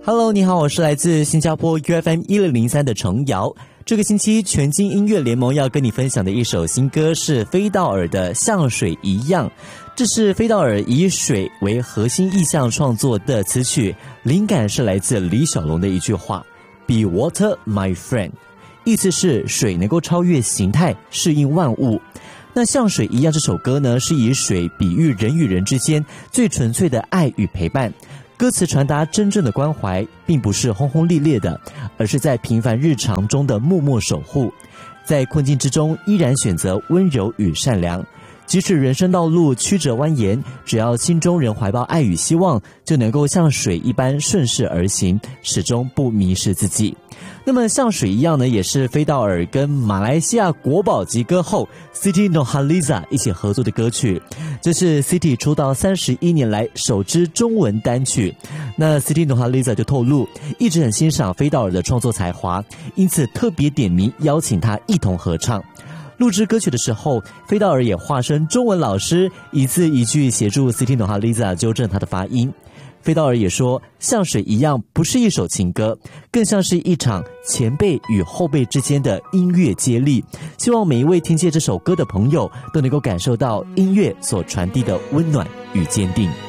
Hello， 你好，我是来自新加坡 UFM 1003的程瑶。这个星期全金音乐联盟要跟你分享的一首新歌是飞道尔的《像水一样》，这是飞道尔以水为核心意象创作的词曲，灵感是来自李小龙的一句话 Be water, my friend， 意思是水能够超越形态，适应万物。那像水一样这首歌呢，是以水比喻人与人之间最纯粹的爱与陪伴。歌词传达真正的关怀，并不是轰轰烈烈的，而是在平凡日常中的默默守护，在困境之中依然选择温柔与善良。即使人生道路曲折蜿蜒，只要心中仍怀抱爱与希望，就能够像水一般顺势而行，始终不迷失自己。那么像水一样呢，也是飞道尔跟马来西亚国宝级歌后 Siti Nurhaliza 一起合作的歌曲，这是 Siti 出道31年来首支中文单曲。那 Siti Nurhaliza 就透露，一直很欣赏飞道尔的创作才华，因此特别点名邀请他一同合唱。录制歌曲的时候，飞道尔也化身中文老师，一字一句协助 Siti Nurhaliza 纠正他的发音。飞道尔也说，像水一样不是一首情歌，更像是一场前辈与后辈之间的音乐接力，希望每一位听见这首歌的朋友都能够感受到音乐所传递的温暖与坚定。